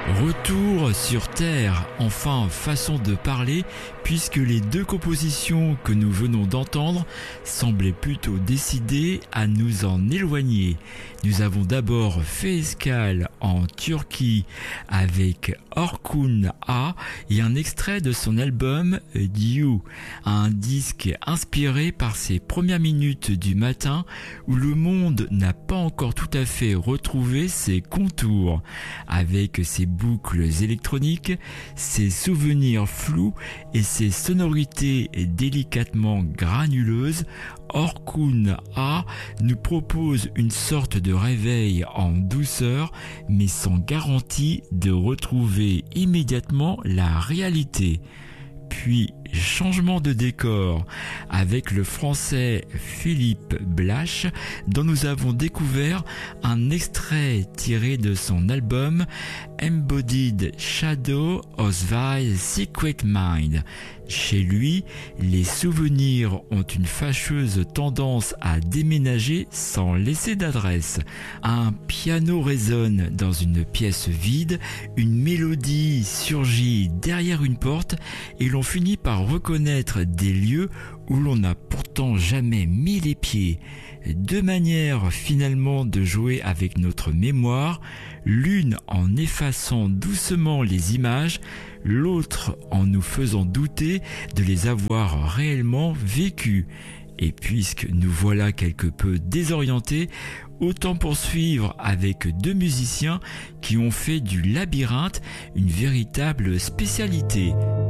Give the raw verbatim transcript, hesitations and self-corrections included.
Retour sur Terre, enfin façon de parler, puisque les deux compositions que nous venons d'entendre semblaient plutôt décidées à nous en éloigner. Nous avons d'abord fait escale en Turquie avec Orkun A et un extrait de son album You, un disque inspiré par ses premières minutes du matin où le monde n'a pas encore tout à fait retrouvé ses contours, avec ses boucles électroniques, ses souvenirs flous et ses sonorités délicatement granuleuses. Orkun A nous propose une sorte de réveil en douceur, mais sans garantie de retrouver immédiatement la réalité. Puis, changement de décor avec le français Philippe Blache, dont nous avons découvert un extrait tiré de son album Embodied Shadow of Thy Secret Mind. Chez lui, les souvenirs ont une fâcheuse tendance à déménager sans laisser d'adresse. Un piano résonne dans une pièce vide, une mélodie surgit derrière une porte et l'on finit par reconnaître des lieux où l'on n'a pourtant jamais mis les pieds. Deux manières finalement de jouer avec notre mémoire, l'une en effaçant doucement les images, l'autre en nous faisant douter de les avoir réellement vécues. Et puisque nous voilà quelque peu désorientés, autant poursuivre avec deux musiciens qui ont fait du labyrinthe une véritable spécialité.